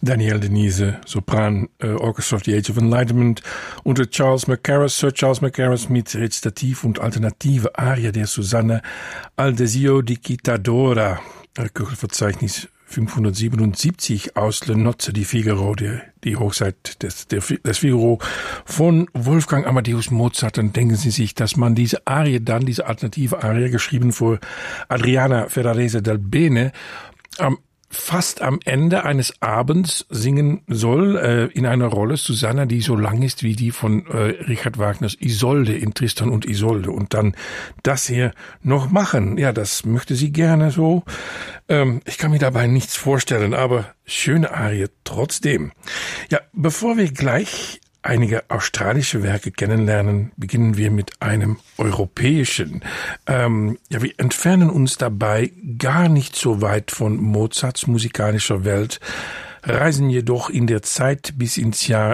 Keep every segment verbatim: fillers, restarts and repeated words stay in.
Danielle Denise, Sopran, äh, Orchestra of the Age of Enlightenment, unter Charles Mackerras, Sir Charles Mackerras mit Rezitativ und alternative Arie der Susanne al Desio di Chittadora, Köchelverzeichnis fünfhundertsiebenundsiebzig aus Le Nozze di Figaro, die, die Hochzeit des, der, des Figaro von Wolfgang Amadeus Mozart. Dann denken Sie sich, dass man diese Arie dann, diese alternative Arie, geschrieben vor Adriana Ferrarese del Bene, am fast am Ende eines Abends singen soll, äh, in einer Rolle Susanna, die so lang ist wie die von äh, Richard Wagners Isolde in Tristan und Isolde, und dann das hier noch machen. Ja, das möchte sie gerne so. Ähm, ich kann mir dabei nichts vorstellen, aber schöne Arie trotzdem. Ja, bevor wir gleich einige australische Werke kennenlernen, beginnen wir mit einem europäischen. Ähm, ja, wir entfernen uns dabei gar nicht so weit von Mozarts musikalischer Welt, reisen jedoch in der Zeit bis ins Jahr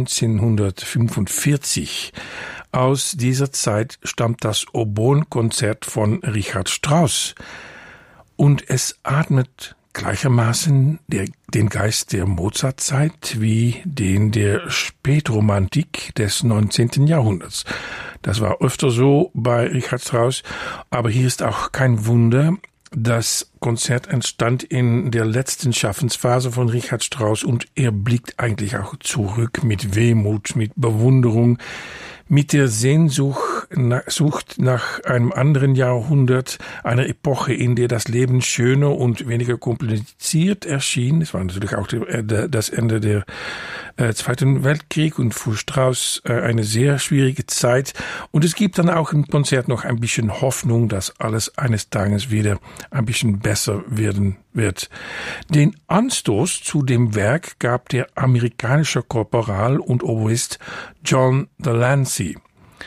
neunzehnhundertfünfundvierzig. Aus dieser Zeit stammt das Oboenkonzert von Richard Strauss, und es atmet gleichermaßen der, den Geist der Mozartzeit wie den der Spätromantik des neunzehnten Jahrhunderts. Das war öfter so bei Richard Strauss, aber hier ist auch kein Wunder. Das Konzert entstand in der letzten Schaffensphase von Richard Strauss, und er blickt eigentlich auch zurück mit Wehmut, mit Bewunderung, mit der Sehnsucht nach, Sucht nach einem anderen Jahrhundert, einer Epoche, in der das Leben schöner und weniger kompliziert erschien. Es war natürlich auch der, der, das Ende der äh, Zweiten Weltkrieg und für Strauss äh, eine sehr schwierige Zeit. Und es gibt dann auch im Konzert noch ein bisschen Hoffnung, dass alles eines Tages wieder ein bisschen besser werden wird. Den Anstoß zu dem Werk gab der amerikanische Korporal und Oboist John Delancey.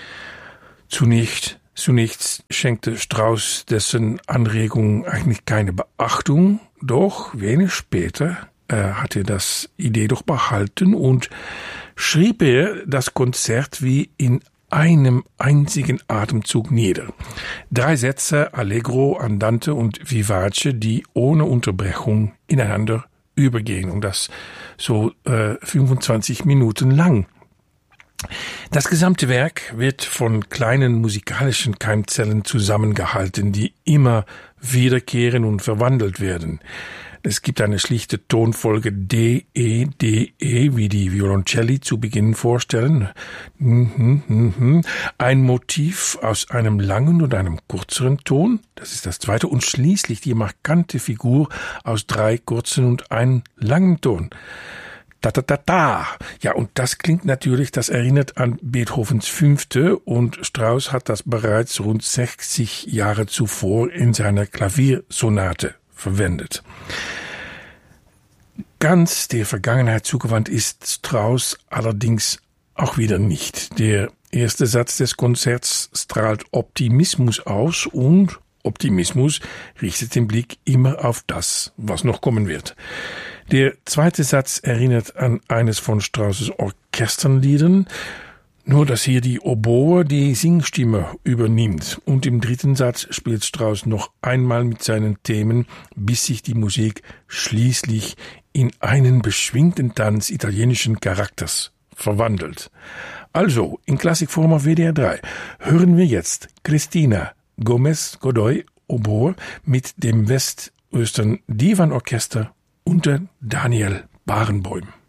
Zunächst, zunächst schenkte Strauss dessen Anregungen eigentlich keine Beachtung, doch wenig später äh, hat er das Idee doch behalten und schrieb er das Konzert wie in einem einzigen Atemzug nieder. Drei Sätze, Allegro, Andante und Vivace, die ohne Unterbrechung ineinander übergehen, und das so äh, fünfundzwanzig Minuten lang. Das gesamte Werk wird von kleinen musikalischen Keimzellen zusammengehalten, die immer wiederkehren und verwandelt werden. Es gibt eine schlichte Tonfolge D, E, D, E, wie die Violoncelli zu Beginn vorstellen. Ein Motiv aus einem langen und einem kürzeren Ton, das ist das zweite, und schließlich die markante Figur aus drei kurzen und einem langen Ton. Ta, ta, ta, ta. Ja, und das klingt natürlich, das erinnert an Beethovens Fünfte, und Strauss hat das bereits rund sechzig Jahre zuvor in seiner Klaviersonate verwendet. Ganz der Vergangenheit zugewandt ist Strauss allerdings auch wieder nicht. Der erste Satz des Konzerts strahlt Optimismus aus, und Optimismus richtet den Blick immer auf das, was noch kommen wird. Der zweite Satz erinnert an eines von Strauss' Orchesternliedern, nur dass hier die Oboe die Singstimme übernimmt. Und im dritten Satz spielt Strauss noch einmal mit seinen Themen, bis sich die Musik schließlich in einen beschwingten Tanz italienischen Charakters verwandelt. Also, in Klassikform auf W D R drei hören wir jetzt Cristina Gomez Godoy Oboe mit dem Westöstern Divan Orchester unter Daniel Barenboim.